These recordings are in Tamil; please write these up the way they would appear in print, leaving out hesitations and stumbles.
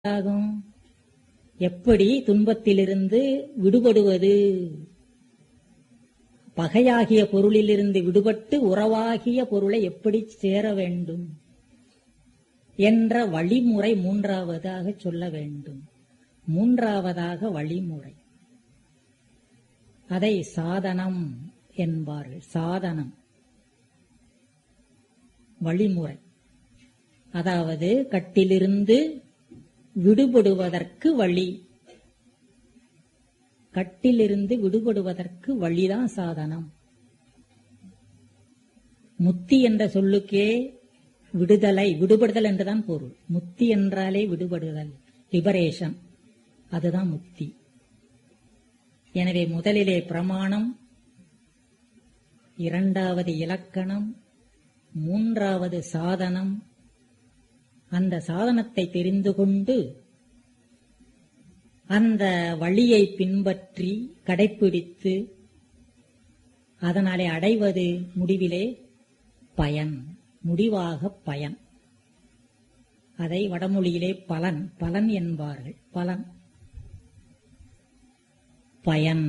ஆகும்? எப்படி துன்பத்திலிருந்து விடுபடுவது? பகையாகிய பொருளிலிருந்து விடுபட்டு உறவாகிய பொருளை எப்படி சேர வேண்டும் என்ற வழிமுறை மூன்றாவதாக சொல்ல வேண்டும். மூன்றாவதாக வழிமுறை, அதை சாதனம் என்பார்கள். சாதனம், வழிமுறை. அதாவது கட்டிலிருந்து விடுபடுவதற்கு வழி. கட்டிலிருந்து விடுபடுவதற்கு வழிதான் சாதனம். முத்தி என்ற சொல்லுக்கே விடுதலை, விடுபடுதல் என்றுதான் பொருள். முத்தி என்றாலே விடுபடுதல், லிபரேஷன், அதுதான் முத்தி. எனவே முதலிலே பிரமாணம், இரண்டாவது இலக்கணம், மூன்றாவது சாதனம். அந்த சாதனத்தை தெரிந்து கொண்டு அந்த வழியை பின்பற்றி கடைப்பிடித்து அதனாலே அடைவது முடிவிலே பயன், முடிவாக பயன். அதை வடமொழியிலே பலன், பலன் என்பார்கள். பலன், பயன்.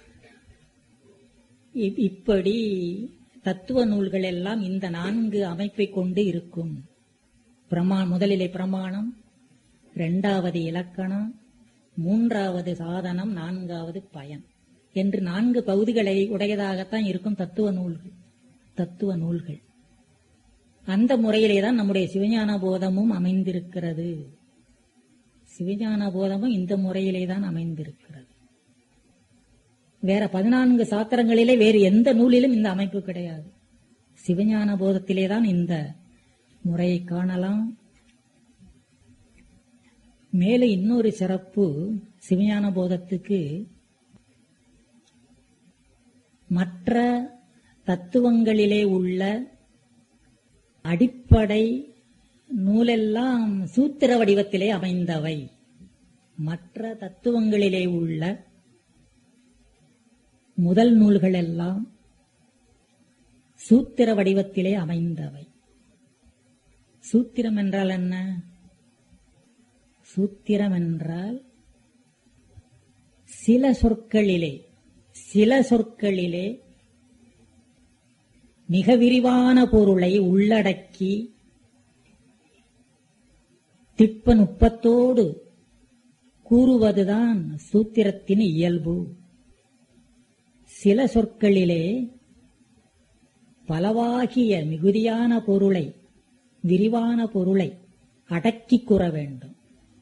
இப்படி தத்துவ நூல்கள் எல்லாம் இந்த 4 அமைப்பை கொண்டு இருக்கும். முதலிலே பிரமாணம், இரண்டாவது இலக்கணம், மூன்றாவது சாதனம், நான்காவது பயன் என்று 4 பகுதிகளை உடையதாகத்தான் இருக்கும் தத்துவ நூல்கள். தத்துவ நூல்கள் அந்த முறையிலேதான் நம்முடைய சிவஞான போதமும் அமைந்திருக்கிறது. சிவஞான போதமும் இந்த முறையிலேதான் அமைந்திருக்கிறது. வேற 14 சாத்திரங்களிலே வேறு எந்த நூலிலும் இந்த அமைப்பு கிடையாது. சிவஞான போதத்திலேதான் இந்த முறையை காணலாம். மேலும் இன்னொரு சிறப்பு சிவஞான போதத்துக்கு, மற்ற தத்துவங்களிலே உள்ள அடிப்படை நூலெல்லாம் சூத்திர வடிவத்திலே அமைந்தவை. மற்ற தத்துவங்களிலே உள்ள முதல் நூல்கள் எல்லாம் சூத்திர வடிவத்திலே அமைந்தவை. சூத்திரம் என்றால் என்ன? சூத்திரம் என்றால் சில சொற்களிலே மிக விரிவான பொருளை உள்ளடக்கி திட்ப நுட்பத்தோடு கூறுவதுதான் சூத்திரத்தின் இயல்பு. சில சொற்களிலே பலவாகிய மிகுதியான பொருளை, விரிவான பொருளை அடக்கி கூற வேண்டும்.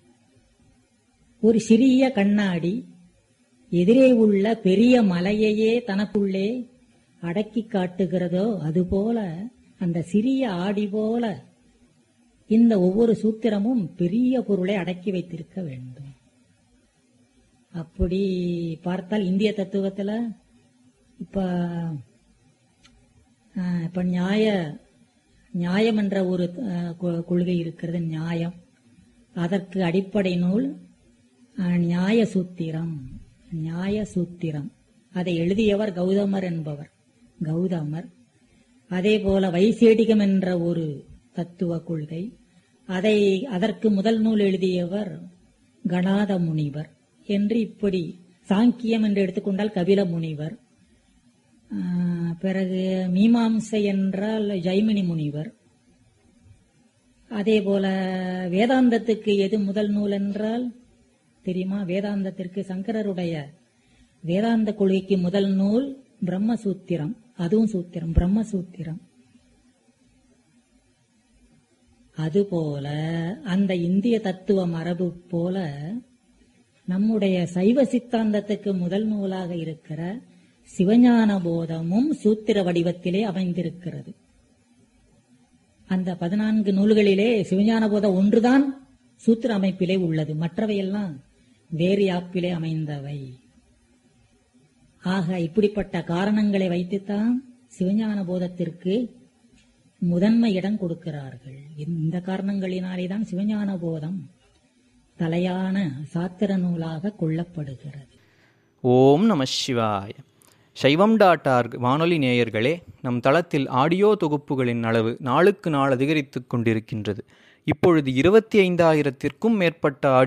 ஒரு சிறிய கண்ணாடி எதிரே உள்ள பெரிய மலையையே தனக்குள்ளே அடக்கி காட்டுகிறதோ அதுபோல, அந்த சிறிய ஆடி போல இந்த ஒவ்வொரு சூத்திரமும் பெரிய பொருளை அடக்கி வைத்திருக்க வேண்டும். அப்படி பார்த்தால் இந்திய தத்துவத்துல இப்ப நியாயம் என்ற ஒரு கொள்கை இருக்கிறது. நியாயம், அதற்கு அடிப்படை நூல் நியாய சூத்திரம். நியாய சூத்திரம் அதை எழுதியவர் கௌதமர் என்பவர். கௌதமர். அதே போல வைசேடிகம் என்ற ஒரு தத்துவ கொள்கை, அதற்கு முதல் நூல் எழுதியவர் கணாத முனிவர் என்று. இப்படி சாங்கியம் என்று எடுத்துக்கொண்டால் கபில முனிவர். பிறகு மீமாம்சை என்றால் ஜைமினி முனிவர். அதே போல வேதாந்தத்துக்கு எது முதல் நூல் என்றால் தெரியுமா? வேதாந்தத்திற்கு சங்கரருடைய வேதாந்த கொள்கைக்கு முதல் நூல் பிரம்மசூத்திரம். அதுவும் சூத்திரம், பிரம்மசூத்திரம். அதுபோல அந்த இந்திய தத்துவ மரபு போல நம்முடைய சைவ சித்தாந்தத்துக்கு முதல் நூலாக இருக்கிற சிவஞான போதமும் சூத்திர வடிவத்திலே அமைந்திருக்கிறது. அந்த 14 நூல்களிலே சிவஞான போதம் ஒன்றுதான் சூத்திர அமைப்பிலே உள்ளது. மற்றவையெல்லாம் வேறு யாப்பிலே அமைந்தவை. ஆக இப்படிப்பட்ட காரணங்களை வைத்துத்தான் சிவஞான போதத்திற்கு முதன்மை இடம் கொடுக்கிறார்கள். இந்த காரணங்களினாலேதான் சிவஞான போதம் தலையான சாத்திர நூலாக கொள்ளப்படுகிறது. ஓம் நம சிவாய. சைவம்.org வானொலி நேயர்களே, நம் தளத்தில் ஆடியோ தொகுப்புகளின் அளவு நாளுக்கு நாள் அதிகரித்துக் கொண்டிருக்கின்றது. இப்பொழுது 25,000த்திற்கும் மேற்பட்ட